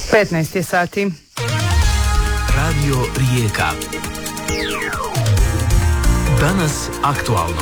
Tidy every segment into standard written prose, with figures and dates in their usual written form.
15 je sati. Radio Rijeka. Danas aktualno.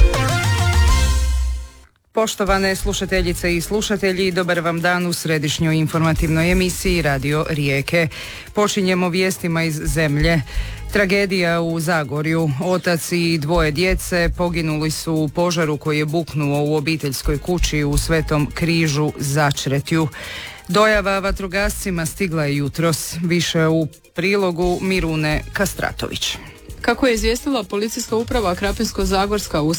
Poštovane slušateljice i slušatelji, dobar vam dan u središnjoj informativnoj emisiji Radio Rijeke. Počinjemo vijestima iz zemlje. Tragedija u Zagorju. Otac i dvoje djece poginuli su u požaru koji je buknuo u obiteljskoj kući u Svetom Križu Začretju. Dojava vatrogascima stigla je jutros. Više u prilogu Mirune Kastratović. Kako je izvijestila policijska uprava Krapinsko-zagorska, u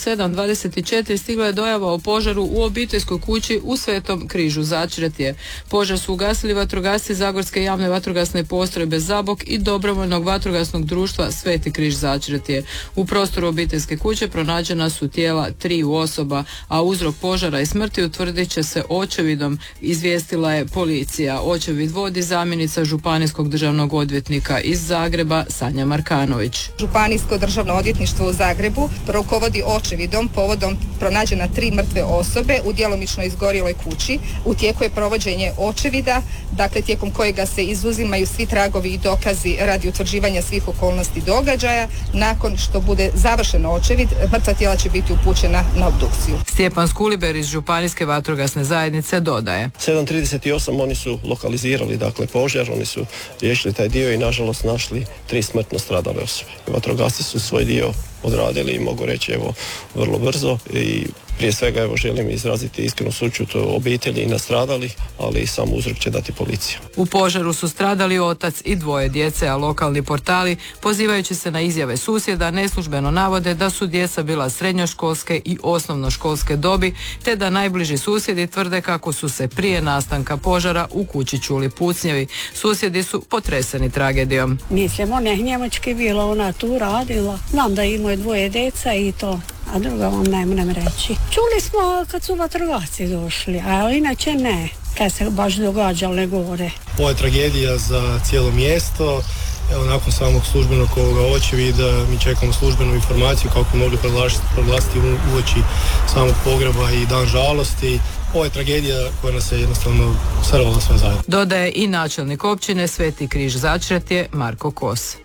7:24 stigla je dojava o požaru u obiteljskoj kući u Svetom Križu Začretje. Požar su ugasili vatrogasci Zagorske javne vatrogasne postrojbe Zabok i dobrovoljnog vatrogasnog društva Sveti Križ Začretje. U prostoru obiteljske kuće pronađena su tijela 3 osoba, a uzrok požara i smrti utvrdit će se očevidom, izvijestila je policija. Očevid vodi zamjenica županijskog državnog odvjetnika iz Zagreba Sanja Markanović. Županijsko državno odvjetništvo u Zagrebu rukovodi očevidom povodom pronađena 3 mrtve osobe u djelomično izgorjeloj kući. U tijeku je provođenje očevida, dakle tijekom kojega se izuzimaju svi tragovi i dokazi radi utvrđivanja svih okolnosti događaja. Nakon što bude završen očevid, mrtva tijela će biti upućena na obdukciju. Stjepan Skuliber iz Županijske vatrogasne zajednice dodaje. 7:38 oni su lokalizirali požar, oni su riješili taj dio i nažalost našli 3 smrtno stradale osobe. Vatrogasci su svoj dio odradili i mogu reći vrlo brzo i prije svega želim izraziti iskrenu sućut obitelji i nastradalih, ali i sam uzrok će dati policija. U požaru su stradali otac i dvoje djece, a lokalni portali, pozivajući se na izjave susjeda, neslužbeno navode da su djeca bila srednjoškolske i osnovnoškolske dobi, te da najbliži susjedi tvrde kako su se prije nastanka požara u kući čuli pucnjevi. Susjedi su potreseni tragedijom. Mislim, ona je Njemački bila, ona tu radila. Znam da imaju dvoje djeca i to. A druga vam ne moram reći. Čuli smo kad su vatrogasci došli, a inače ne, kad se baš događale gore. Ovo je tragedija za cijelo mjesto. Evo, nakon samog službenog očevida mi čekamo službenu informaciju kako bi mogli proglasiti uoči samog pogreba i dan žalosti. Ovo je tragedija koja nas je jednostavno srvala sve zajedno. Dodaje i načelnik općine Sveti Križ Začretje Marko Kos.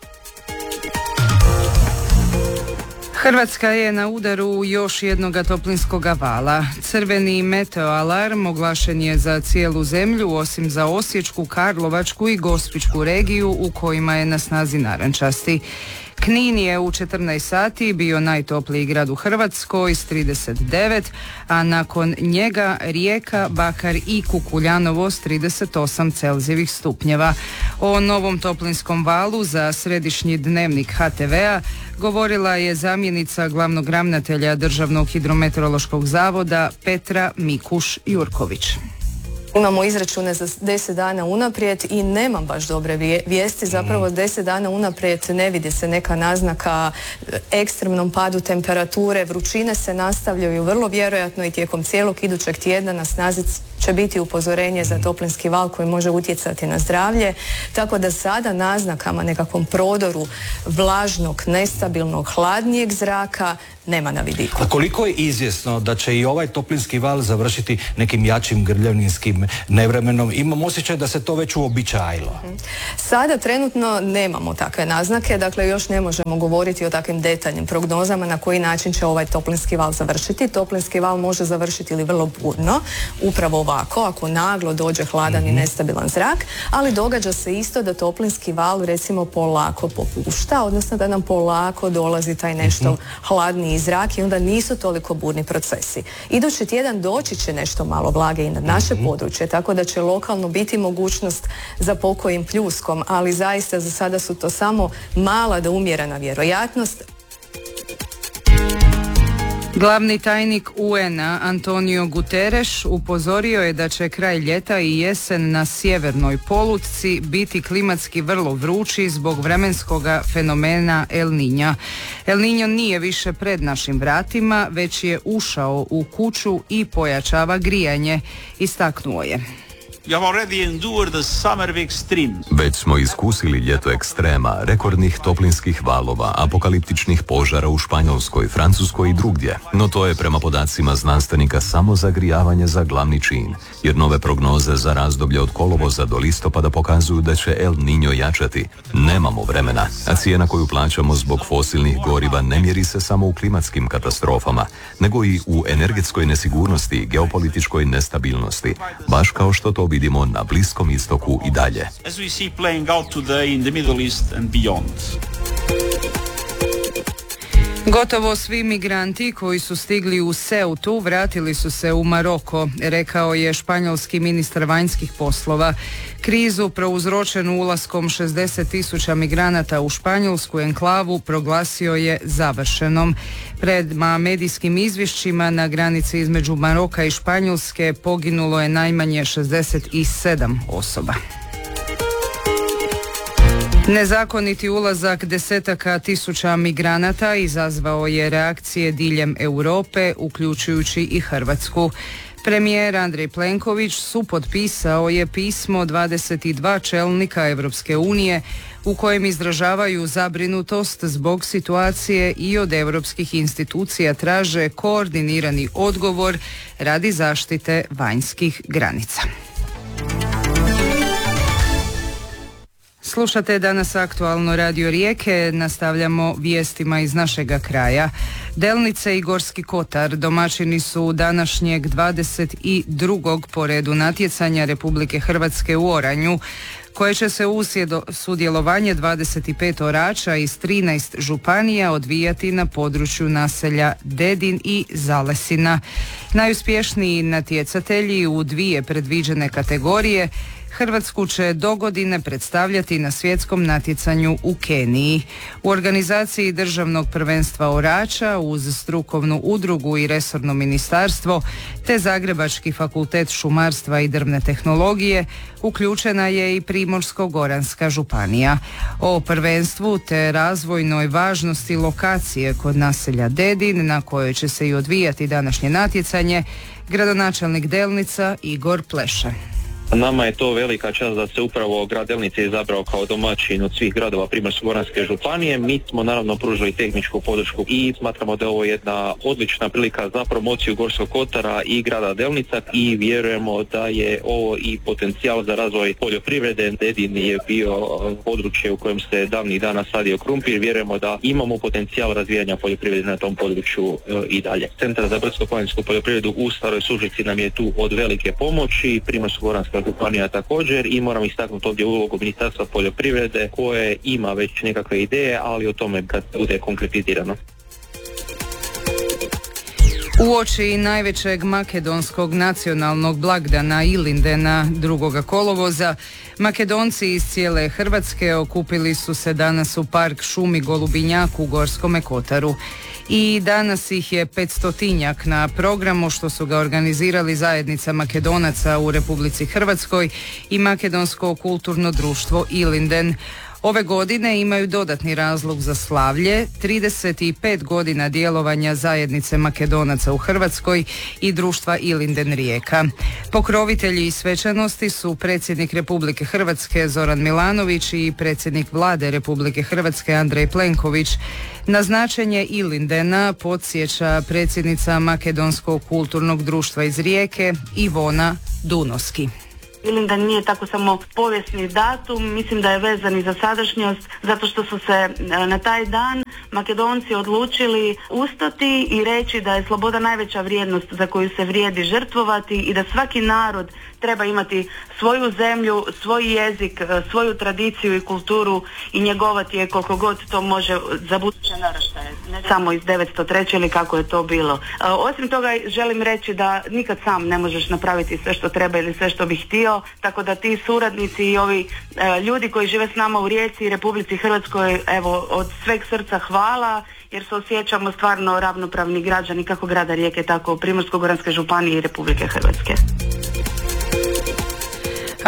Hrvatska je na udaru još jednog toplinskog vala. Crveni meteoalarm oglašen je za cijelu zemlju, osim za Osječku, Karlovačku i Gospićku regiju u kojima je na snazi narančasti. Knin je u 14 sati bio najtopliji grad u Hrvatskoj s 39, a nakon njega Rijeka, Bakar i Kukuljanovo s 38 Celzijevih stupnjeva. O novom toplinskom valu za središnji dnevnik HTV-a govorila je zamjenica glavnog ravnatelja Državnog hidrometeorološkog zavoda Petra Mikuš-Jurković. Imamo izračune za 10 dana unaprijed i nemam baš dobre vijesti. Zapravo 10 dana unaprijed ne vidi se neka naznaka ekstremnom padu temperature. Vrućine se nastavljaju vrlo vjerojatno i tijekom cijelog idućeg tjedna na snazi će biti upozorenje za toplinski val koji može utjecati na zdravlje. Tako da sada naznakama nekakvom prodoru vlažnog, nestabilnog, hladnijeg zraka nema na vidiku. A koliko je izvjesno da će i ovaj toplinski val završiti nekim jačim grljavninskim nevremenom? Imam osjećaj da se to već uobičajilo. Sada trenutno nemamo takve naznake, dakle još ne možemo govoriti o takvim detaljnim prognozama na koji način će ovaj toplinski val završiti. Toplinski val može završiti ili vrlo burno, upravo ovako, ako naglo dođe hladan i nestabilan zrak, ali događa se isto da toplinski val recimo polako popušta, odnosno da nam polako dolazi taj nešto hladniji zrak i onda nisu toliko burni procesi. Idući tjedan doći će nešto malo vlage i na naše područje, tako da će lokalno biti mogućnost za pokojim pljuskom, ali zaista za sada su to samo mala da umjerena vjerojatnost. Glavni tajnik UN-a Antonio Guterres upozorio je da će kraj ljeta i jesen na sjevernoj polutci biti klimatski vrlo vrući zbog vremenskog fenomena El Niña. El Niño nije više pred našim vratima, već je ušao u kuću i pojačava grijanje, istaknuo je. Već smo iskusili ljeto ekstrema, rekordnih toplinskih valova, apokaliptičnih požara u Španjolskoj, Francuskoj i drugdje. No to je prema podacima znanstvenika samo zagrijavanje za glavni čin, jer nove prognoze za razdoblje od kolovoza do listopada pokazuju da će El Niño jačati. Nemamo vremena, a cijena koju plaćamo zbog fosilnih goriva ne mjeri se samo u klimatskim katastrofama, nego i u energetskoj nesigurnosti i geopolitičkoj nestabilnosti, baš kao što to vidimo na Bliskom istoku i dalje. Gotovo svi migranti koji su stigli u Ceutu vratili su se u Maroko, rekao je španjolski ministar vanjskih poslova. Krizu prouzročenu ulaskom 60.000 migranata u španjolsku enklavu proglasio je završenom. Prema medijskim izvješćima na granici između Maroka i Španjolske poginulo je najmanje 67 osoba. Nezakoniti ulazak desetaka tisuća migranata izazvao je reakcije diljem Europe, uključujući i Hrvatsku. Premijer Andrej Plenković supotpisao je pismo 22 čelnika Europske unije u kojem izražavaju zabrinutost zbog situacije i od europskih institucija traže koordinirani odgovor radi zaštite vanjskih granica. Slušate danas aktualno Radio Rijeke, nastavljamo vijestima iz našega kraja. Delnice i Gorski kotar domaćini su današnjeg 22. po redu natjecanja Republike Hrvatske u oranju, koje će se uz sudjelovanje 25 orača iz 13 županija odvijati na području naselja Dedin i Zalesina. Najuspješniji natjecatelji u dvije predviđene kategorije Hrvatsku će dogodine predstavljati na svjetskom natjecanju u Keniji. U organizaciji državnog prvenstva orača uz strukovnu udrugu i resorno ministarstvo te Zagrebački fakultet šumarstva i drvne tehnologije uključena je i Primorsko-goranska županija. O prvenstvu te razvojnoj važnosti lokacije kod naselja Dedin na kojoj će se i odvijati današnje natjecanje gradonačelnik Delnica Igor Pleša. Nama je to velika čast da se upravo grad Delnice izabrao kao domaćin od svih gradova Primorsko-goranske županije. Mi smo naravno pružili tehničku podršku i smatramo da je ovo jedna odlična prilika za promociju Gorskog kotara i grada Delnica i vjerujemo da je ovo i potencijal za razvoj poljoprivrede. Dedin je bio područje u kojem se davnih dana sadio krumpir. Vjerujemo da imamo potencijal razvijanja poljoprivrede na tom području i dalje. Centar za brdsko-planinsku poljoprivredu u Staroj Sužici nam je tu od velike pomoći. Primorsko-goranska županija također i moram istaknuti ovdje ulogu Ministarstva poljoprivrede koje ima već nekakve ideje, ali o tome kad bude konkretizirano. Uoči najvećeg makedonskog nacionalnog blagdana Ilindena 2. kolovoza, Makedonci iz cijele Hrvatske okupili su se danas u park Šumi Golubinjak u Gorskome kotaru. I danas ih je 500-tinjak na programu što su ga organizirali zajednica Makedonaca u Republici Hrvatskoj i Makedonsko kulturno društvo Ilinden. Ove godine imaju dodatni razlog za slavlje, 35 godina djelovanja zajednice Makedonaca u Hrvatskoj i društva Ilinden Rijeka. Pokrovitelji i svečanosti su predsjednik Republike Hrvatske Zoran Milanović i predsjednik Vlade Republike Hrvatske Andrej Plenković. Na značenje Ilindena podsjeća predsjednica Makedonskog kulturnog društva iz Rijeke Ivona Dunoski. Ilinden nije tako samo povijesni datum, mislim da je vezan i za sadašnjost, zato što su se na taj dan Makedonci odlučili ustati i reći da je sloboda najveća vrijednost za koju se vrijedi žrtvovati i da svaki narod treba imati svoju zemlju, svoj jezik, svoju tradiciju i kulturu i njegovati je koliko god to može za buduće naraštaje, ne samo iz 903. ili kako je to bilo. Osim toga želim reći da nikad sam ne možeš napraviti sve što treba ili sve što bi htio, tako da ti suradnici i ovi ljudi koji žive s nama u Rijeci i Republici Hrvatskoj, evo, od sveg srca hvala, jer se osjećamo stvarno ravnopravni građani kako grada Rijeke, tako Primorsko-goranske županije i Republike Hrvatske.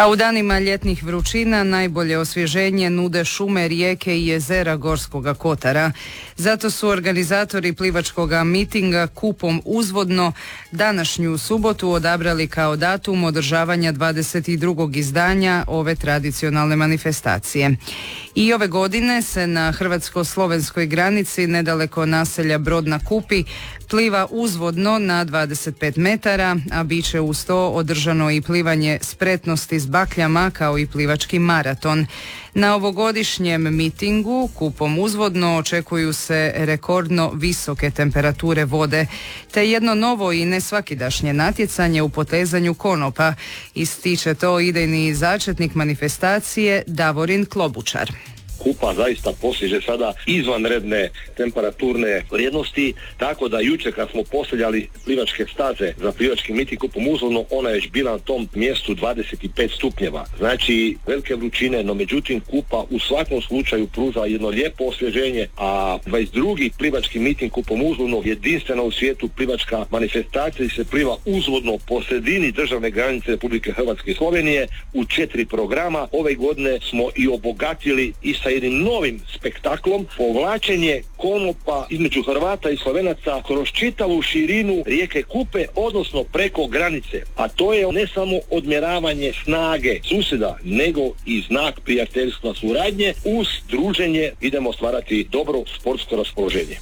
A u danima ljetnih vrućina najbolje osvježenje nude šume, rijeke i jezera Gorskoga kotara. Zato su organizatori plivačkoga mitinga Kupom uzvodno današnju subotu odabrali kao datum održavanja 22. izdanja ove tradicionalne manifestacije. I ove godine se na hrvatsko-slovenskoj granici nedaleko naselja Brod na Kupi pliva uzvodno na 25 metara, a bit će uz to održano i plivanje spretnosti s bakljama kao i plivački maraton. Na ovogodišnjem mitingu Kupom uzvodno očekuju se rekordno visoke temperature vode, te jedno novo i nesvakidašnje natjecanje u potezanju konopa. Ističe to idejni začetnik manifestacije Davorin Klobučar. Kupa zaista postiže sada izvanredne temperaturne vrijednosti, tako da jučer kad smo postavljali plivačke staze za plivački miting Kupom uzvodno, ona je već bila na tom mjestu 25 stupnjeva. Znači velike vrućine, no međutim Kupa u svakom slučaju pruža jedno lijepo osvježenje, a 22. plivački miting Kupom uzvodno, jedinstvena u svijetu plivačka manifestacija se pliva uzvodno po sredini državne granice Republike Hrvatske i Slovenije u 4 programa. Ove godine smo i obogatili i sa jednim novim spektaklom povlačenje konopa između Hrvata i Slovenaca kroz čitavu širinu rijeke Kupe, odnosno preko granice. A to je ne samo odmjeravanje snage susjeda, nego i znak prijateljstva, suradnje. Uz druženje idemo stvarati dobro sportsko raspoloženje.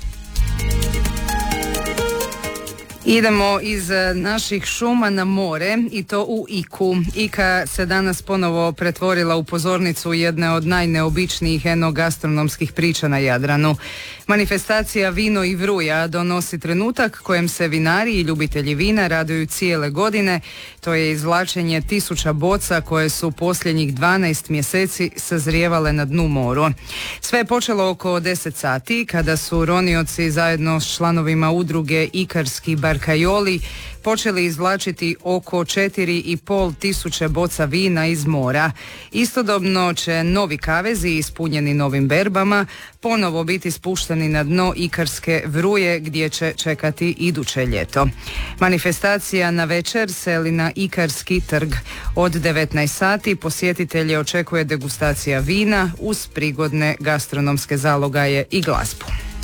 Idemo iz naših šuma na more i to u Iku. Ika se danas ponovo pretvorila u pozornicu jedne od najneobičnijih enogastronomskih priča na Jadranu. Manifestacija Vino i vruja donosi trenutak kojem se vinari i ljubitelji vina raduju cijele godine. To je izvlačenje 1000 boca koje su posljednjih 12 mjeseci sazrijevale na dnu moru. Sve je počelo oko 10 sati kada su ronioci zajedno s članovima udruge Ikarski barkajoli počeli izvlačiti oko 4500 boca vina iz mora. Istodobno će novi kavezi ispunjeni novim berbama ponovo biti spušteni na dno Ikarske vruje gdje će čekati iduće ljeto. Manifestacija na večer seli na Ikarski trg. Od 19 sati posjetitelje očekuje degustacija vina uz prigodne gastronomske zalogaje i glazbu.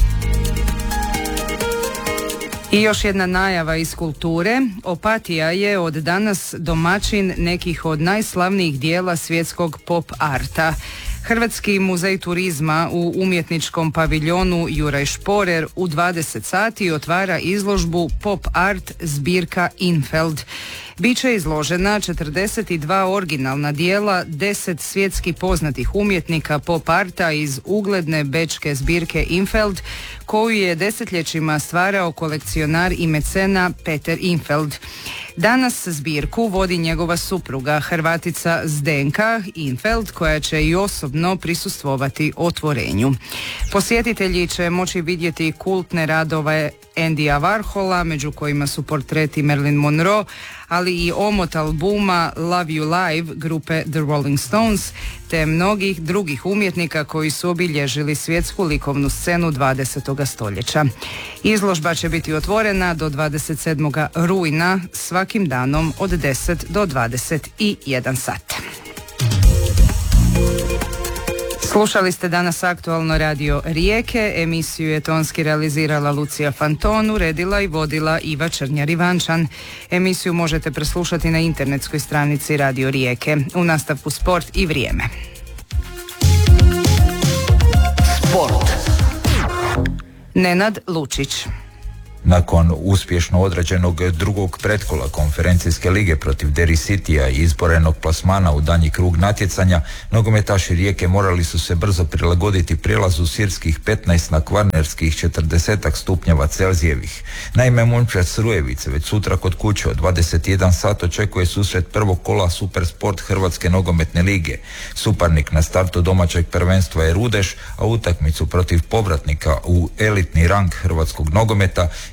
I još jedna najava iz kulture. Opatija je od danas domaćin nekih od najslavnijih dijela svjetskog pop arta. Hrvatski muzej turizma u umjetničkom paviljonu Juraj Šporer u 20 sati otvara izložbu Pop art zbirka Infeld. Biće izložena 42 originalna dijela 10 svjetski poznatih umjetnika pop arta iz ugledne bečke zbirke Infeld, koju je desetljećima stvarao kolekcionar i mecena Peter Infeld. Danas zbirku vodi njegova supruga, Hrvatica Zdenka Infeld, koja će i osobno prisustvovati otvorenju. Posjetitelji će moći vidjeti kultne radove Andyja Warhola, među kojima su portreti Marilyn Monroe, ali i omot albuma Love You Live grupe The Rolling Stones, te mnogih drugih umjetnika koji su obilježili svjetsku likovnu scenu 20. stoljeća. Izložba će biti otvorena do 27. rujna svakim danom od 10 do 21 sat. Slušali ste danas aktualno radio Rijeke, emisiju je tonski realizirala Lucija Fanton, uredila i vodila Iva Črnjar-Ivančan. Emisiju možete preslušati na internetskoj stranici Radio Rijeke. U nastavku sport i vrijeme. Sport. Nenad Lučić. Nakon uspješno odrađenog drugog pretkola konferencijske lige protiv Derry Citya i izborenog plasmana u danji krug natjecanja, nogometaši Rijeke morali su se brzo prilagoditi prijelazu sirskih 15 na kvarnerskih 40 stupnjeva Celzijevih. Naime, momčad Srujevice već sutra kod kuće od 21 sat očekuje susret prvog kola Supersport Hrvatske nogometne lige. Suparnik na startu domaćeg prvenstva je Rudeš, a utakmicu protiv povratnika u elitni rang hrvatskog nogometa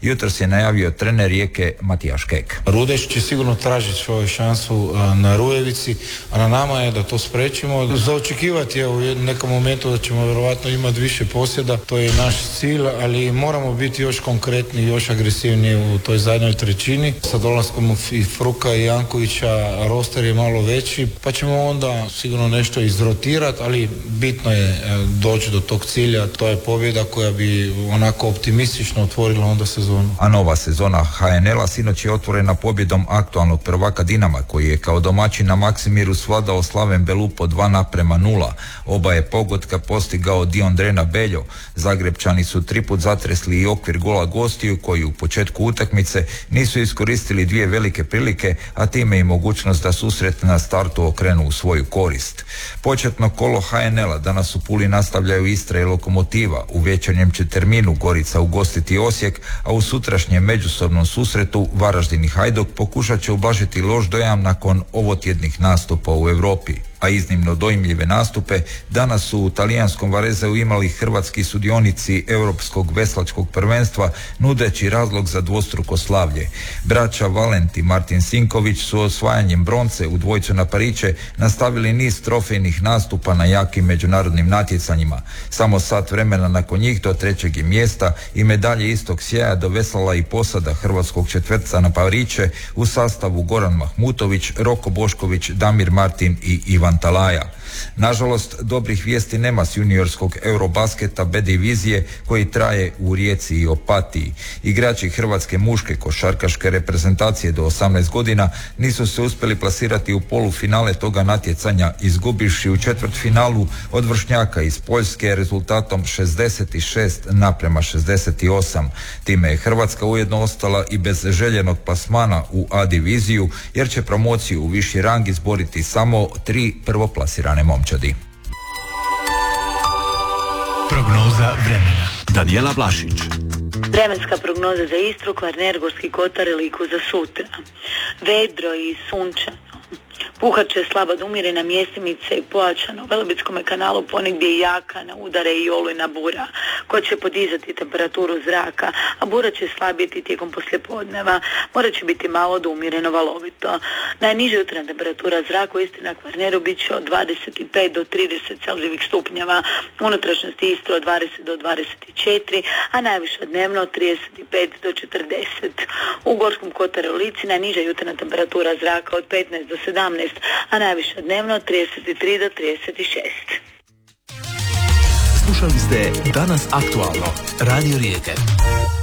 jutros je najavio trener Rijeke Matijaš Kek. Rudeš će sigurno tražiti svoju šansu na Rujevici, a na nama je da to sprečimo. Za očekivati je u nekom momentu da ćemo vjerovatno imati više posjeda, to je naš cilj, ali moramo biti još konkretni, još agresivniji u toj zadnjoj trećini. Sa dolaskom i Fruka i Jankovića roster je malo veći, pa ćemo onda sigurno nešto izrotirati, ali bitno je doći do tog cilja, to je pobjeda koja bi onako optimistično otvorila onda sezonu. A nova sezona HNL-a sinoć je otvorena pobjedom aktualnog prvaka Dinama, koji je kao domaćin na Maksimiru svladao Slaven Belupo 2:0. Oba je pogotka postigao Diondrena Beljo. Zagrebčani su 3 put zatresli i okvir gola gostiju, koji u početku utakmice nisu iskoristili 2 velike prilike, a time i mogućnost da susret na startu okrenu u svoju korist. Početno kolo HNL-a danas u Puli nastavljaju Istra i Lokomotiva. U večernjem će terminu Gorica ugostiti Osijek, a u sutrašnjem međusobnom susretu Varaždin i Hajduk pokušat će ublažiti loš dojam nakon ovotjednih nastupa u Europi. A iznimno dojmljive nastupe danas su u talijanskom Varezeu imali hrvatski sudionici Europskog veslačkog prvenstva, nudeći razlog za dvostruko slavlje. Braća Valent i Martin Sinković su osvajanjem bronce u dvojcu na pariće nastavili niz trofejnih nastupa na jakim međunarodnim natjecanjima. Samo sat vremena nakon njih do 3. je mjesta i medalje istog sjaja doveslala i posada hrvatskog četvrtca na pariće u sastavu Goran Mahmutović, Roko Bošković, Damir Martin i Ivan Talaja. Nažalost, dobrih vijesti nema s juniorskog Eurobasketa B divizije koji traje u Rijeci i Opatiji. Igrači hrvatske muške košarkaške reprezentacije do 18 godina nisu se uspjeli plasirati u polufinale toga natjecanja, izgubivši u četvrtfinalu od vršnjaka iz Poljske rezultatom 66:68. Time je Hrvatska ujedno ostala i bez željenog plasmana u A diviziju, jer će promociju u viši rang izboriti samo 3 prvoplasirane momčadi. Prognoza vremena. Danijela Vlašić. Vremenska prognoza za Istru, Kvarner, Gorski kotar i Liku za sutra. Vedro i sunčano. Puhat će slaba do umjerena mjestimice i pojačano. U Velebitskom kanalu ponegdje i jaka na udare i olujna bura, koja će podizati temperaturu zraka, a bura će slabiti tijekom poslijepodneva. Mora će biti malo do umjereno valovito. Najniža jutarnja temperatura zraka u Istri na Kvarneru bit će od 25 do 30 celzijevih stupnjeva, unutrašnjosti Istru od 20 do 24, a najviša dnevno od 35 do 40. U Gorskom kotaru i Lici najniža jutarnja temperatura zraka od 15 do 17, a najviša dnevno od 33 do 36. Slušali ste Danas aktualno, Radio Rijeke.